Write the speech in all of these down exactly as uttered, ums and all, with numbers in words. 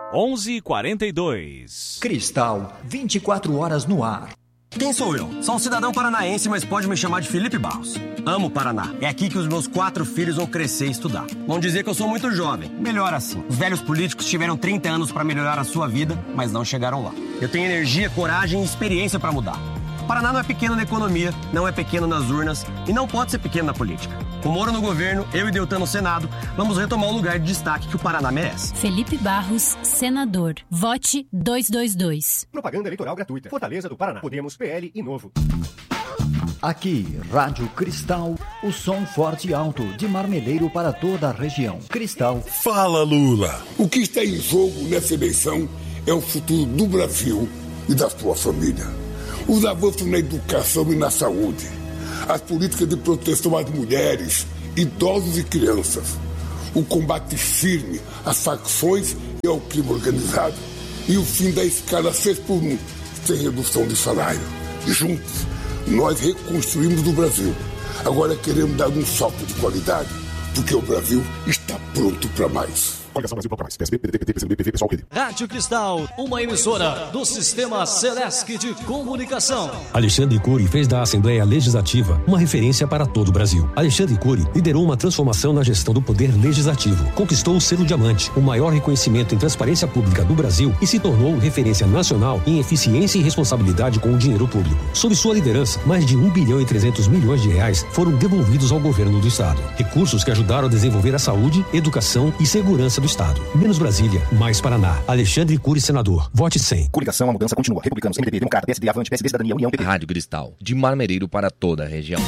onze e quarenta e dois. Cristal, vinte e quatro horas no ar. Quem sou eu? Sou um cidadão paranaense, mas pode me chamar de Felipe Barros. Amo o Paraná. É aqui que os meus quatro filhos vão crescer e estudar. Vão dizer que eu sou muito jovem. Melhor assim. Os velhos políticos tiveram trinta anos para melhorar a sua vida, mas não chegaram lá. Eu tenho energia, coragem e experiência para mudar. Paraná não é pequeno na economia, não é pequeno nas urnas e não pode ser pequeno na política. Com Moro no governo, eu e Deltan no Senado, vamos retomar o lugar de destaque que o Paraná merece. Felipe Barros, senador. Vote duzentos e vinte e dois. Propaganda eleitoral gratuita. Fortaleza do Paraná. Podemos, P L e Novo. Aqui, Rádio Cristal, o som forte e alto de Marmeleiro para toda a região. Cristal. Fala, Lula. O que está em jogo nessa eleição é o futuro do Brasil e da sua família. Os avanços na educação e na saúde, as políticas de proteção às mulheres, idosos e crianças, o combate firme às facções e ao crime organizado e o fim da escala seis por um, sem redução de salário. Juntos, nós reconstruímos o Brasil. Agora queremos dar um salto de qualidade, porque o Brasil está pronto para mais. Coligação Brasil Procura Mais. P S B, P D T, P T, P C do B, P V, Pessoal, Rede. Rádio Cristal, uma emissora do Sistema Celesc de Comunicação. Alexandre Cury fez da Assembleia Legislativa uma referência para todo o Brasil. Alexandre Cury liderou uma transformação na gestão do poder legislativo, conquistou o selo Diamante, o maior reconhecimento em transparência pública do Brasil, e se tornou referência nacional em eficiência e responsabilidade com o dinheiro público. Sob sua liderança, mais de um bilhão e trezentos milhões de reais foram devolvidos ao governo do Estado. Recursos que ajudaram a desenvolver a saúde, educação e segurança do Estado. Menos Brasília, mais Paraná. Alexandre Cury, senador. Vote cem. Coligação, a mudança continua. Republicanos, M D B, Democrata, P S D, Avante, P S D, Cidadania, União, P P. Rádio Cristal, de Marmeleiro para toda a região.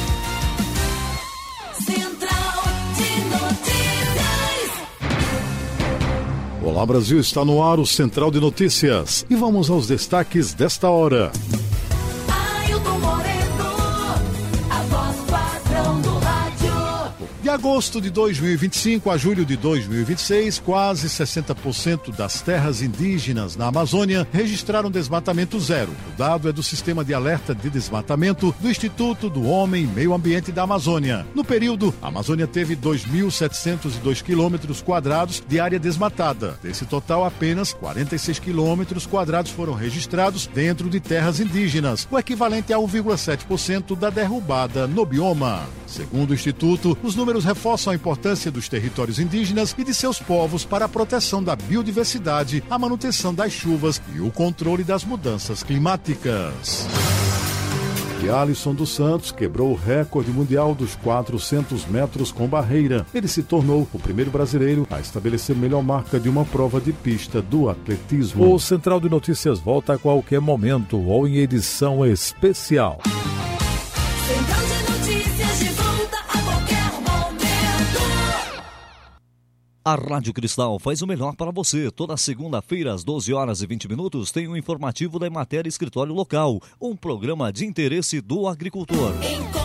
Central de Notícias. Olá, Brasil, está no ar o Central de Notícias. E vamos aos destaques desta hora. Ailton Moreno, a voz padrão do rádio. De agosto de dois mil e vinte e cinco a julho de dois mil e vinte e seis, quase sessenta por cento das terras indígenas na Amazônia registraram desmatamento zero. O dado é do Sistema de Alerta de Desmatamento do Instituto do Homem e Meio Ambiente da Amazônia. No período, a Amazônia teve dois mil setecentos e dois quilômetros quadrados de área desmatada. Desse total, apenas quarenta e seis quilômetros quadrados foram registrados dentro de terras indígenas, o equivalente a um vírgula sete por cento da derrubada no bioma. Segundo o Instituto, os números reforçam a importância dos territórios indígenas e de seus povos para a proteção da biodiversidade, a manutenção das chuvas e o controle das mudanças climáticas. E Alisson dos Santos quebrou o recorde mundial dos quatrocentos metros com barreira. Ele se tornou o primeiro brasileiro a estabelecer a melhor marca de uma prova de pista do atletismo. O Central de Notícias volta a qualquer momento ou em edição especial. Central de Notícias de volta a qualquer momento. A Rádio Cristal faz o melhor para você. Toda segunda-feira, às doze horas e vinte minutos, tem um informativo da Emater Escritório Local, um programa de interesse do agricultor.